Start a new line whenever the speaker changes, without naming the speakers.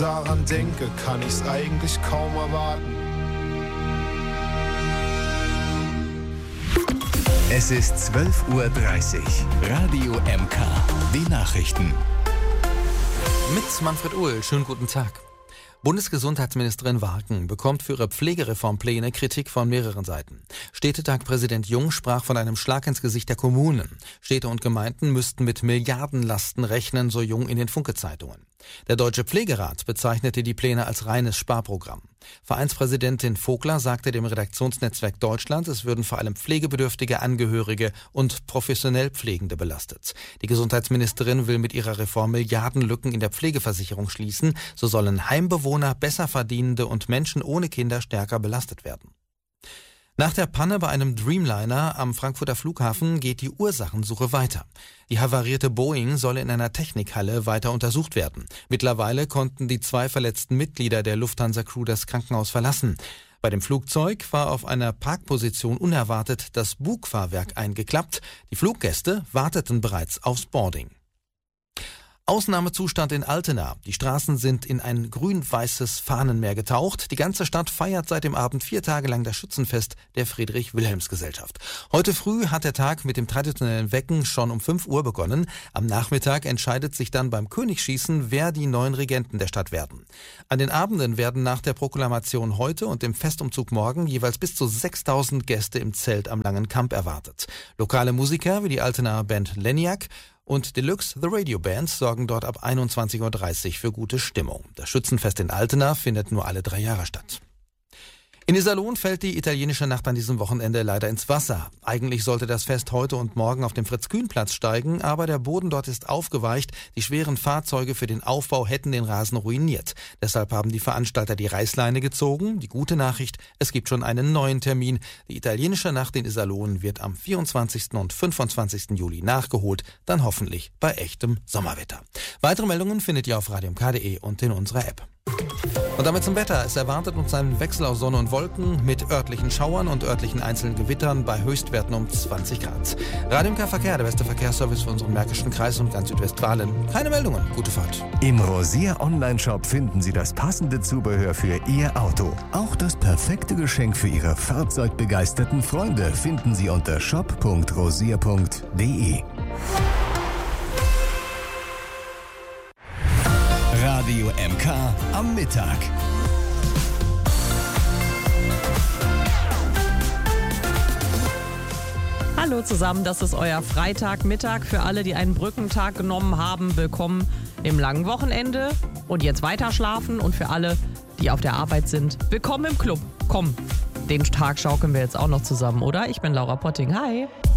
daran denke, kann ich's eigentlich kaum erwarten.
Es ist 12:30 Uhr. Radio MK. Die Nachrichten.
Mit Manfred Uhl. Schönen guten Tag. Bundesgesundheitsministerin Warken bekommt für ihre Pflegereformpläne Kritik von mehreren Seiten. Städtetagpräsident Jung sprach von einem Schlag ins Gesicht der Kommunen. Städte und Gemeinden müssten mit Milliardenlasten rechnen, so Jung in den Funke-Zeitungen. Der Deutsche Pflegerat bezeichnete die Pläne als reines Sparprogramm. Vereinspräsidentin Vogler sagte dem Redaktionsnetzwerk Deutschland, es würden vor allem pflegebedürftige Angehörige und professionell Pflegende belastet. Die Gesundheitsministerin will mit ihrer Reform Milliardenlücken in der Pflegeversicherung schließen. So sollen Heimbewohner, besser verdienende und Menschen ohne Kinder stärker belastet werden. Nach der Panne bei einem Dreamliner am Frankfurter Flughafen geht die Ursachensuche weiter. Die havarierte Boeing solle in einer Technikhalle weiter untersucht werden. Mittlerweile konnten die 2 verletzten Mitglieder der Lufthansa-Crew das Krankenhaus verlassen. Bei dem Flugzeug war auf einer Parkposition unerwartet das Bugfahrwerk eingeklappt. Die Fluggäste warteten bereits aufs Boarding. Ausnahmezustand in Altena. Die Straßen sind in ein grün-weißes Fahnenmeer getaucht. Die ganze Stadt feiert seit dem Abend 4 Tage lang das Schützenfest der Friedrich-Wilhelms-Gesellschaft. Heute früh hat der Tag mit dem traditionellen Wecken schon um 5 Uhr begonnen. Am Nachmittag entscheidet sich dann beim Königsschießen, wer die neuen Regenten der Stadt werden. An den Abenden werden nach der Proklamation heute und dem Festumzug morgen jeweils bis zu 6.000 Gäste im Zelt am Langen Kamp erwartet. Lokale Musiker wie die Altenaer Band Leniak und Deluxe The Radio Band sorgen dort ab 21:30 Uhr für gute Stimmung. Das Schützenfest in Altena findet nur alle 3 Jahre statt. In Iserlohn fällt die italienische Nacht an diesem Wochenende leider ins Wasser. Eigentlich sollte das Fest heute und morgen auf dem Fritz-Kühn-Platz steigen, aber der Boden dort ist aufgeweicht. Die schweren Fahrzeuge für den Aufbau hätten den Rasen ruiniert. Deshalb haben die Veranstalter die Reißleine gezogen. Die gute Nachricht, es gibt schon einen neuen Termin. Die italienische Nacht in Iserlohn wird am 24. und 25. Juli nachgeholt, dann hoffentlich bei echtem Sommerwetter. Weitere Meldungen findet ihr auf radiomk.de und in unserer App. Und damit zum Wetter. Es erwartet uns einen Wechsel aus Sonne und Wolken mit örtlichen Schauern und örtlichen einzelnen Gewittern bei Höchstwerten um 20 Grad. Radio MK Verkehr, der beste Verkehrsservice für unseren Märkischen Kreis und ganz Südwestfalen. Keine Meldungen. Gute Fahrt.
Im Rosier Online-Shop finden Sie das passende Zubehör für Ihr Auto. Auch das perfekte Geschenk für Ihre fahrzeugbegeisterten Freunde finden Sie unter shop.rosier.de. Radio MK am Mittag.
Hallo zusammen, das ist euer Freitagmittag. Für alle, die einen Brückentag genommen haben, willkommen im langen Wochenende und jetzt weiter schlafen. Und für alle, die auf der Arbeit sind, willkommen im Club. Komm, den Tag schaukeln wir jetzt auch noch zusammen, oder? Ich bin Laura Potting. Hi.